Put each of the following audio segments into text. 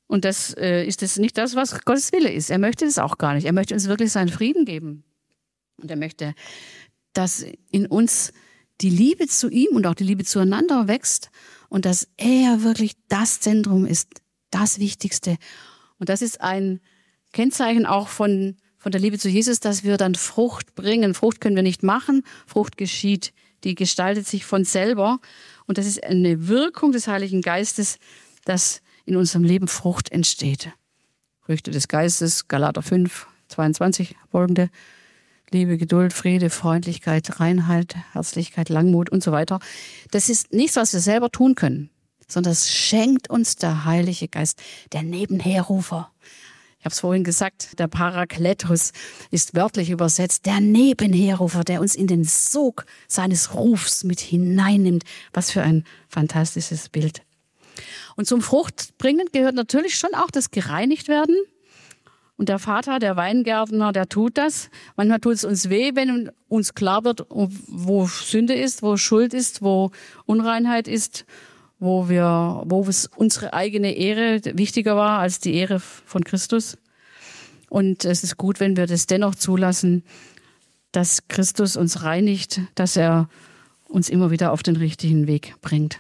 Und das ist das nicht das, was Gottes Wille ist. Er möchte das auch gar nicht. Er möchte uns wirklich seinen Frieden geben. Und er möchte, dass in uns die Liebe zu ihm und auch die Liebe zueinander wächst und dass er wirklich das Zentrum ist, das Wichtigste. Und das ist ein Kennzeichen auch von der Liebe zu Jesus, dass wir dann Frucht bringen. Frucht können wir nicht machen, Frucht geschieht. Die gestaltet sich von selber. Und das ist eine Wirkung des Heiligen Geistes, dass in unserem Leben Frucht entsteht. Früchte des Geistes, Galater 5, 22 folgende. Liebe, Geduld, Friede, Freundlichkeit, Reinheit, Herzlichkeit, Langmut und so weiter. Das ist nichts, was wir selber tun können, sondern das schenkt uns der Heilige Geist, der Nebenherrufer. Ich habe es vorhin gesagt, der Parakletos ist wörtlich übersetzt, der Nebenherrufer, der uns in den Sog seines Rufs mit hineinnimmt. Was für ein fantastisches Bild. Und zum Fruchtbringen gehört natürlich schon auch das Gereinigtwerden. Und der Vater, der Weingärtner, der tut das. Manchmal tut es uns weh, wenn uns klar wird, wo Sünde ist, wo Schuld ist, wo Unreinheit ist, wo es unsere eigene Ehre wichtiger war als die Ehre von Christus. Und es ist gut, wenn wir das dennoch zulassen, dass Christus uns reinigt, dass er uns immer wieder auf den richtigen Weg bringt.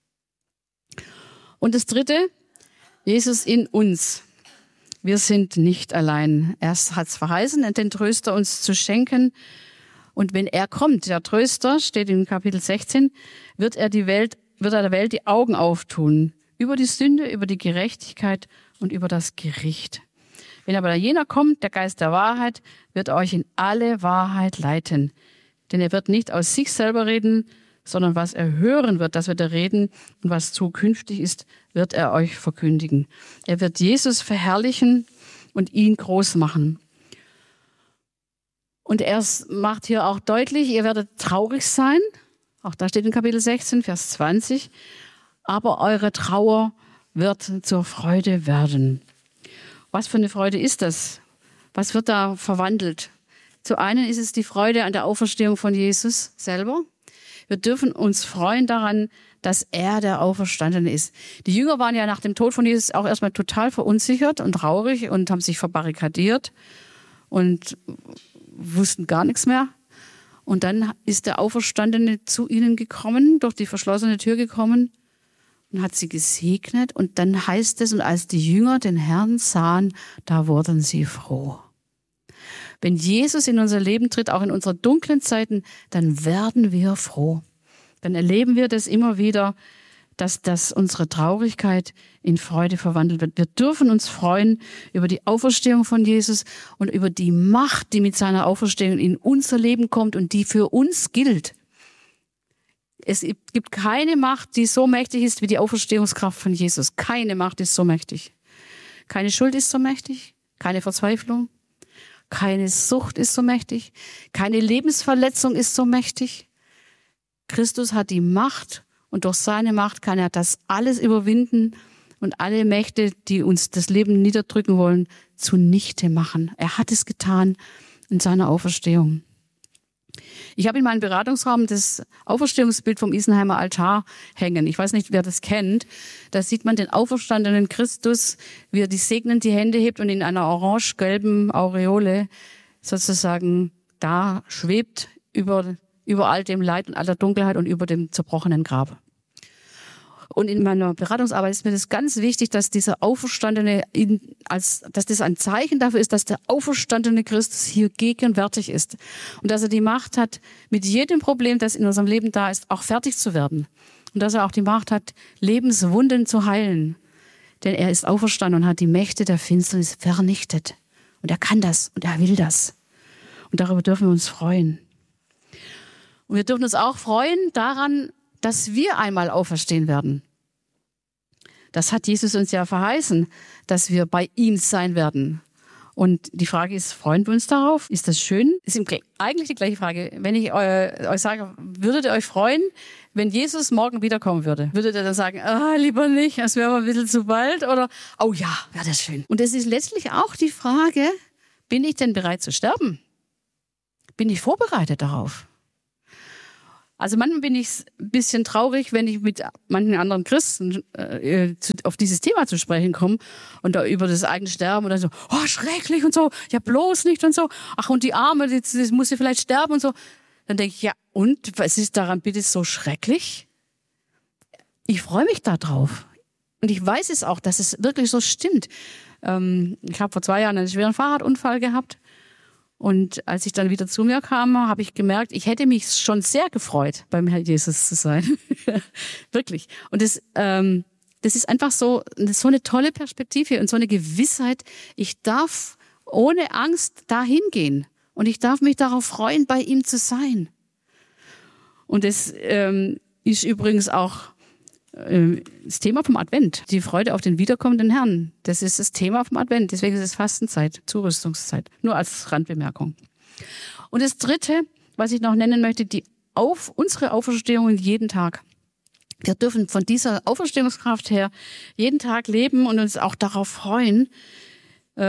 Und das Dritte, Jesus in uns. Wir sind nicht allein. Er hat es verheißen, den Tröster uns zu schenken. Und wenn er kommt, der Tröster, steht in Kapitel 16, wird er der Welt die Augen auftun. Über die Sünde, über die Gerechtigkeit und über das Gericht. Wenn aber jener kommt, der Geist der Wahrheit, wird euch in alle Wahrheit leiten. Denn er wird nicht aus sich selber reden, sondern was er hören wird, das wird er reden, und was zukünftig ist, wird er euch verkündigen. Er wird Jesus verherrlichen und ihn groß machen. Und er macht hier auch deutlich, ihr werdet traurig sein, auch da steht in Kapitel 16, Vers 20, aber eure Trauer wird zur Freude werden. Was für eine Freude ist das? Was wird da verwandelt? Zu einem ist es die Freude an der Auferstehung von Jesus selber. Wir dürfen uns freuen daran, dass er der Auferstandene ist. Die Jünger waren ja nach dem Tod von Jesus auch erstmal total verunsichert und traurig und haben sich verbarrikadiert und wussten gar nichts mehr. Und dann ist der Auferstandene zu ihnen gekommen, durch die verschlossene Tür gekommen und hat sie gesegnet. Und dann heißt es, und als die Jünger den Herrn sahen, da wurden sie froh. Wenn Jesus in unser Leben tritt, auch in unseren dunklen Zeiten, dann werden wir froh. Dann erleben wir das immer wieder, dass unsere Traurigkeit in Freude verwandelt wird. Wir dürfen uns freuen über die Auferstehung von Jesus und über die Macht, die mit seiner Auferstehung in unser Leben kommt und die für uns gilt. Es gibt keine Macht, die so mächtig ist wie die Auferstehungskraft von Jesus. Keine Macht ist so mächtig. Keine Schuld ist so mächtig, keine Verzweiflung. Keine Sucht ist so mächtig. Keine Lebensverletzung ist so mächtig. Christus hat die Macht und durch seine Macht kann er das alles überwinden und alle Mächte, die uns das Leben niederdrücken wollen, zunichte machen. Er hat es getan in seiner Auferstehung. Ich habe in meinem Beratungsraum das Auferstehungsbild vom Isenheimer Altar hängen. Ich weiß nicht, wer das kennt. Da sieht man den auferstandenen Christus, wie er die segnend die Hände hebt und in einer orange-gelben Aureole sozusagen da schwebt über all dem Leid und aller Dunkelheit und über dem zerbrochenen Grab. Und in meiner Beratungsarbeit ist mir das ganz wichtig, dass dieser Auferstandene, dass das ein Zeichen dafür ist, dass der auferstandene Christus hier gegenwärtig ist. Und dass er die Macht hat, mit jedem Problem, das in unserem Leben da ist, auch fertig zu werden. Und dass er auch die Macht hat, Lebenswunden zu heilen. Denn er ist auferstanden und hat die Mächte der Finsternis vernichtet. Und er kann das und er will das. Und darüber dürfen wir uns freuen. Und wir dürfen uns auch freuen daran, dass wir einmal auferstehen werden. Das hat Jesus uns ja verheißen, dass wir bei ihm sein werden. Und die Frage ist, freuen wir uns darauf? Ist das schön? Ist eigentlich die gleiche Frage. Wenn ich euch sage, würdet ihr euch freuen, wenn Jesus morgen wiederkommen würde? Würdet ihr dann sagen, lieber nicht, das wäre aber ein bisschen zu bald? Oder, oh ja, wäre das schön. Und es ist letztlich auch die Frage, bin ich denn bereit zu sterben? Bin ich vorbereitet darauf? Also manchmal bin ich ein bisschen traurig, wenn ich mit manchen anderen Christen auf dieses Thema zu sprechen komme und da über das eigene Sterben und dann so, oh, schrecklich und so, ja bloß nicht und so, ach und die Arme, das muss sie vielleicht sterben und so. Dann denke ich, ja und, was ist daran bitte so schrecklich? Ich freue mich da drauf. Und ich weiß es auch, dass es wirklich so stimmt. Ich habe vor 2 Jahren einen schweren Fahrradunfall gehabt. Und als ich dann wieder zu mir kam, habe ich gemerkt, ich hätte mich schon sehr gefreut, beim Herrn Jesus zu sein. Wirklich. Und das ist einfach so eine tolle Perspektive und so eine Gewissheit. Ich darf ohne Angst dahin gehen. Und ich darf mich darauf freuen, bei ihm zu sein. Und das ist übrigens auch das Thema vom Advent. Die Freude auf den wiederkommenden Herrn. Das ist das Thema vom Advent. Deswegen ist es Fastenzeit, Zurüstungszeit. Nur als Randbemerkung. Und das Dritte, was ich noch nennen möchte, unsere Auferstehung jeden Tag. Wir dürfen von dieser Auferstehungskraft her jeden Tag leben und uns auch darauf freuen. Wir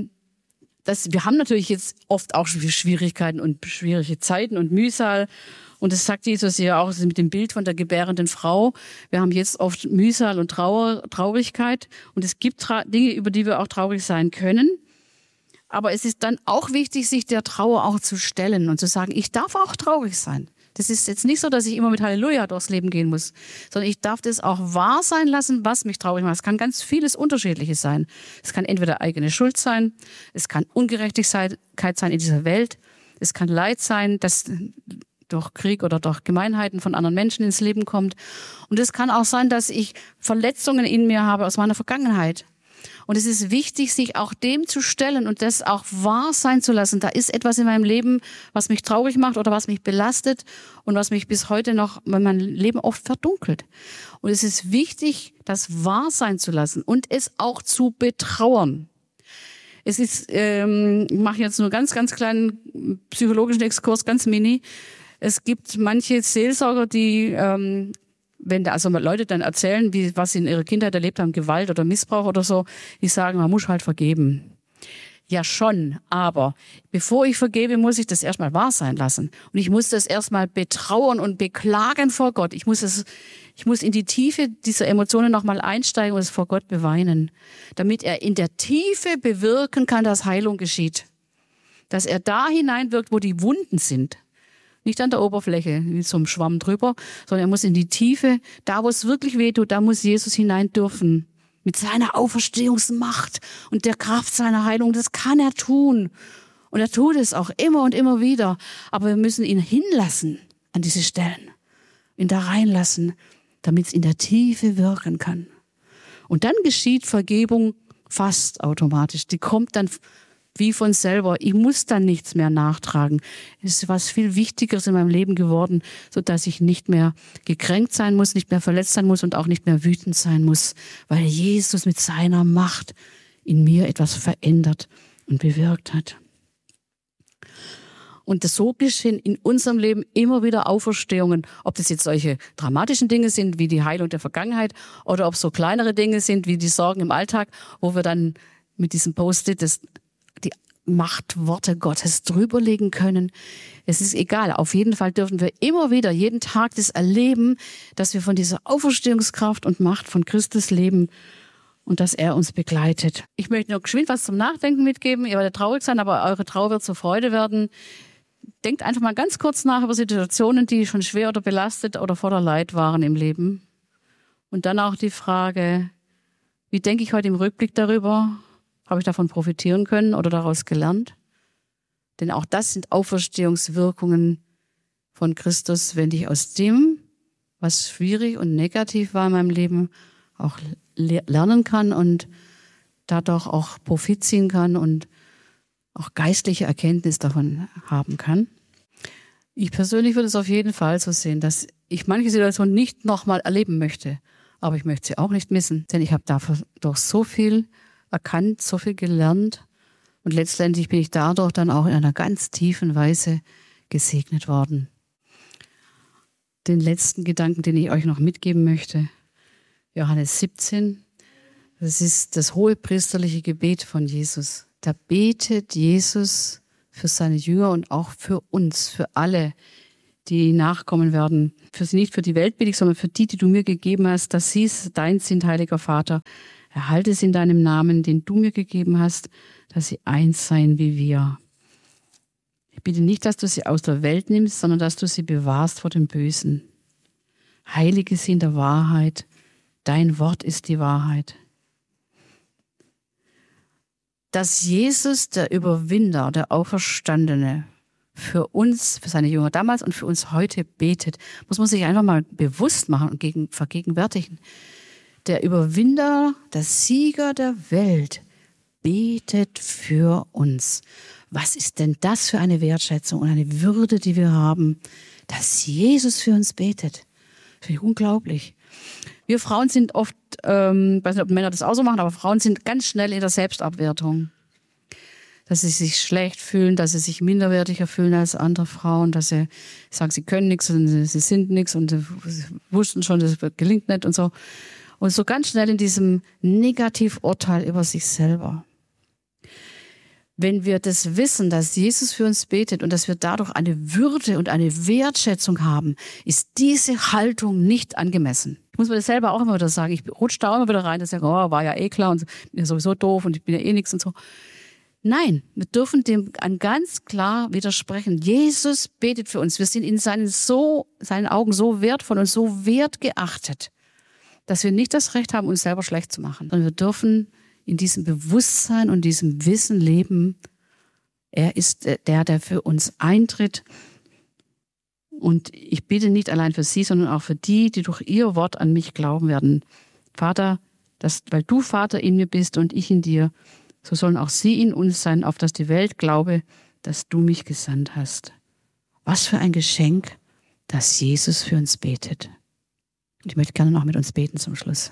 haben natürlich jetzt oft auch Schwierigkeiten und schwierige Zeiten und Mühsal. Und das sagt Jesus ja auch mit dem Bild von der gebärenden Frau. Wir haben jetzt oft Mühsal und Traurigkeit. Und es gibt Dinge, über die wir auch traurig sein können. Aber es ist dann auch wichtig, sich der Trauer auch zu stellen und zu sagen, ich darf auch traurig sein. Das ist jetzt nicht so, dass ich immer mit Halleluja durchs Leben gehen muss, sondern ich darf das auch wahr sein lassen, was mich traurig macht. Es kann ganz vieles Unterschiedliches sein. Es kann entweder eigene Schuld sein, es kann Ungerechtigkeit sein in dieser Welt, es kann Leid sein, das durch Krieg oder durch Gemeinheiten von anderen Menschen ins Leben kommt. Und es kann auch sein, dass ich Verletzungen in mir habe aus meiner Vergangenheit. Und es ist wichtig, sich auch dem zu stellen und das auch wahr sein zu lassen. Da ist etwas in meinem Leben, was mich traurig macht oder was mich belastet und was mich bis heute noch, mein Leben oft verdunkelt. Und es ist wichtig, das wahr sein zu lassen und es auch zu betrauern. Es ist, ich mache jetzt nur ganz, ganz kleinen psychologischen Exkurs, ganz mini. Es gibt manche Seelsorger, die, wenn da also Leute dann erzählen, was sie in ihrer Kindheit erlebt haben, Gewalt oder Missbrauch oder so, die sagen, man muss halt vergeben. Ja schon, aber bevor ich vergebe, muss ich das erstmal wahr sein lassen. Und ich muss das erstmal betrauern und beklagen vor Gott. Ich muss in die Tiefe dieser Emotionen nochmal einsteigen und es vor Gott beweinen, damit er in der Tiefe bewirken kann, dass Heilung geschieht. Dass er da hineinwirkt, wo die Wunden sind. Nicht an der Oberfläche, wie so ein Schwamm drüber, sondern er muss in die Tiefe, da wo es wirklich weh tut, da muss Jesus hinein dürfen. Mit seiner Auferstehungsmacht und der Kraft seiner Heilung, das kann er tun. Und er tut es auch immer und immer wieder. Aber wir müssen ihn hinlassen an diese Stellen, ihn da reinlassen, damit es in der Tiefe wirken kann. Und dann geschieht Vergebung fast automatisch. Die kommt dann wie von selber. Ich muss dann nichts mehr nachtragen. Es ist was viel Wichtigeres in meinem Leben geworden, sodass ich nicht mehr gekränkt sein muss, nicht mehr verletzt sein muss und auch nicht mehr wütend sein muss, weil Jesus mit seiner Macht in mir etwas verändert und bewirkt hat. Und so geschehen in unserem Leben immer wieder Auferstehungen, ob das jetzt solche dramatischen Dinge sind wie die Heilung der Vergangenheit oder ob so kleinere Dinge sind wie die Sorgen im Alltag, wo wir dann mit diesem Post-it die Machtworte Gottes drüberlegen können. Es ist egal. Auf jeden Fall dürfen wir immer wieder, jeden Tag das erleben, dass wir von dieser Auferstehungskraft und Macht von Christus leben und dass er uns begleitet. Ich möchte noch geschwind was zum Nachdenken mitgeben. Ihr werdet traurig sein, aber eure Trauer wird zur Freude werden. Denkt einfach mal ganz kurz nach über Situationen, die schon schwer oder belastet oder voller Leid waren im Leben. Und dann auch die Frage, wie denke ich heute im Rückblick darüber? Habe ich davon profitieren können oder daraus gelernt? Denn auch das sind Auferstehungswirkungen von Christus, wenn ich aus dem, was schwierig und negativ war in meinem Leben, auch lernen kann und dadurch auch Profit ziehen kann und auch geistliche Erkenntnis davon haben kann. Ich persönlich würde es auf jeden Fall so sehen, dass ich manche Situation nicht nochmal erleben möchte, aber ich möchte sie auch nicht missen, denn ich habe dadurch so viel erkannt, so viel gelernt und letztendlich bin ich dadurch dann auch in einer ganz tiefen Weise gesegnet worden. Den letzten Gedanken, den ich euch noch mitgeben möchte, Johannes 17, das ist das hohepriesterliche Gebet von Jesus. Da betet Jesus für seine Jünger und auch für uns, für alle die nachkommen werden. Nicht für die Welt bete ich, sondern für die du mir gegeben hast, dass sie dein sind, heiliger Vater. Erhalte es in deinem Namen, den du mir gegeben hast, dass sie eins seien wie wir. Ich bitte nicht, dass du sie aus der Welt nimmst, sondern dass du sie bewahrst vor dem Bösen. Heilige sie in der Wahrheit. Dein Wort ist die Wahrheit. Dass Jesus, der Überwinder, der Auferstandene, für uns, für seine Jünger damals und für uns heute betet, muss man sich einfach mal bewusst machen und vergegenwärtigen. Der Überwinder, der Sieger der Welt, betet für uns. Was ist denn das für eine Wertschätzung und eine Würde, die wir haben, dass Jesus für uns betet? Das finde ich unglaublich. Wir Frauen sind oft, ich weiß nicht, ob Männer das auch so machen, aber Frauen sind ganz schnell in der Selbstabwertung. Dass sie sich schlecht fühlen, dass sie sich minderwertiger fühlen als andere Frauen, dass sie sagen, sie können nichts und sie sind nichts und sie wussten schon, das gelingt nicht und so. Und so ganz schnell in diesem Negativurteil über sich selber. Wenn wir das wissen, dass Jesus für uns betet und dass wir dadurch eine Würde und eine Wertschätzung haben, ist diese Haltung nicht angemessen. Ich muss mir das selber auch immer wieder sagen. Ich rutsche da auch immer wieder rein, dass ich sage, war ja eh klar und ich bin ja sowieso doof und ich bin ja eh nichts und so. Nein, wir dürfen dem ganz klar widersprechen. Jesus betet für uns. Wir sind in seinen Augen so wertvoll und so wertgeachtet, dass wir nicht das Recht haben, uns selber schlecht zu machen. Sondern wir dürfen in diesem Bewusstsein und diesem Wissen leben, er ist der für uns eintritt. Und ich bitte nicht allein für sie, sondern auch für die durch ihr Wort an mich glauben werden. Vater, weil du Vater in mir bist und ich in dir, so sollen auch sie in uns sein, auf dass die Welt glaube, dass du mich gesandt hast. Was für ein Geschenk, dass Jesus für uns betet. Und ich möchte gerne noch mit uns beten zum Schluss.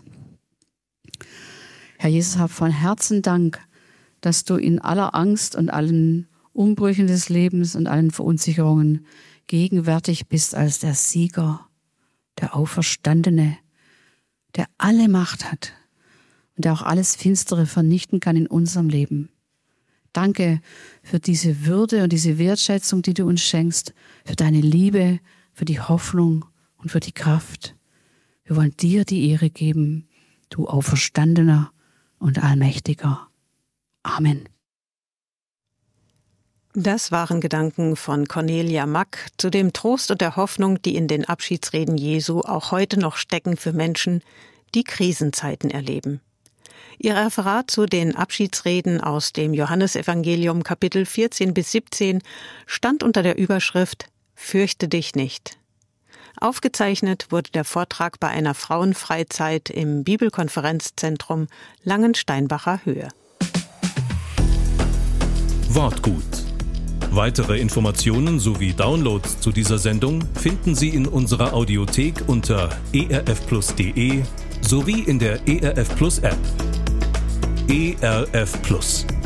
Herr Jesus, hab von Herzen Dank, dass du in aller Angst und allen Umbrüchen des Lebens und allen Verunsicherungen gegenwärtig bist als der Sieger, der Auferstandene, der alle Macht hat und der auch alles Finstere vernichten kann in unserem Leben. Danke für diese Würde und diese Wertschätzung, die du uns schenkst, für deine Liebe, für die Hoffnung und für die Kraft. Wir wollen dir die Ehre geben, du Auferstandener und Allmächtiger. Amen. Das waren Gedanken von Cornelia Mack zu dem Trost und der Hoffnung, die in den Abschiedsreden Jesu auch heute noch stecken für Menschen, die Krisenzeiten erleben. Ihr Referat zu den Abschiedsreden aus dem Johannesevangelium Kapitel 14 bis 17 stand unter der Überschrift »Fürchte dich nicht«. Aufgezeichnet wurde der Vortrag bei einer Frauenfreizeit im Bibelkonferenzzentrum Langensteinbacher Höhe. Wortgut. Weitere Informationen sowie Downloads zu dieser Sendung finden Sie in unserer Audiothek unter erfplus.de sowie in der ERF Plus App. ERF Plus.